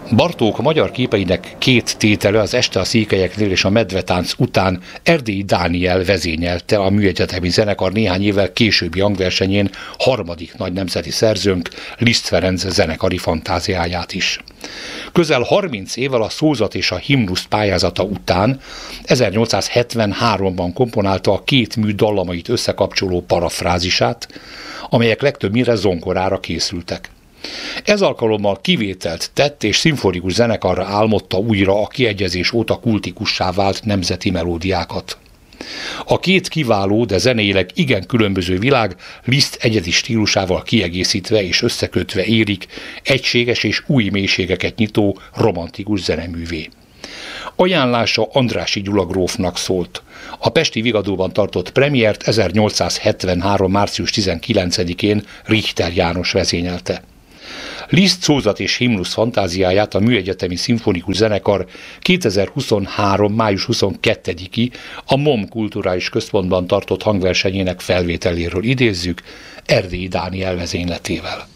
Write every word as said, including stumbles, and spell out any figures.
Bartók magyar képeinek két tétele, az Este a székelyeknél és a Medvetánc után Erdélyi Dániel vezényelte a Műegyetemi Zenekar néhány évvel későbbi hangversenyén harmadik nagy nemzeti szerzőnk, Liszt Ferenc zenekari fantáziáját is. Közel harminc évvel a Szózat és a Himnusz pályázata után ezernyolcszázhetvenháromban komponálta a két mű dallamait összekapcsoló parafrázisát, amelyek legtöbbnyire zongorára készültek. Ez alkalommal kivételt tett és szimfonikus zenekarra álmodta újra a kiegyezés óta kultikussá vált nemzeti melódiákat. A két kiváló, de zeneileg igen különböző világ Liszt egyedi stílusával kiegészítve és összekötve érik egységes és új mélységeket nyitó romantikus zeneművé. Ajánlása Andrássy Gyula grófnak szólt. A pesti Vigadóban tartott premiért ezernyolcszázhetvenhárom. március tizenkilencedikén Richter János vezényelte. Liszt Szózat és Himnusz fantáziáját a Műegyetemi Szimfonikus Zenekar kétezer-huszonhárom. május huszonkettediki a MOM Kulturális Központban tartott hangversenyének felvételéről idézzük Erdélyi Dániel vezényletével.